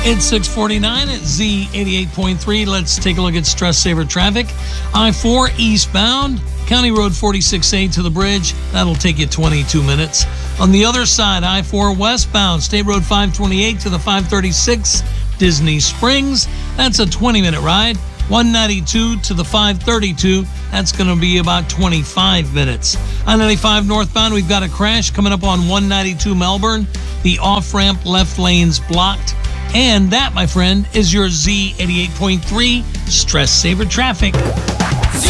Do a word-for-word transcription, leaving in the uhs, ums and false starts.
It's six forty-nine at Z eighty-eight point three. Let's take a look at stress saver traffic. I four eastbound, County Road forty-six A to the bridge. That'll take you twenty-two minutes. On the other side, I four westbound, State Road five twenty-eight to the five thirty-six, Disney Springs. That's a twenty minute ride. one ninety-two to the five thirty-two. That's going to be about twenty-five minutes. I ninety-five northbound, we've got a crash coming up on one ninety-two Melbourne. The off-ramp left lane's blocked. And that, my friend, is your Z eighty-eight point three Stress Saver Traffic.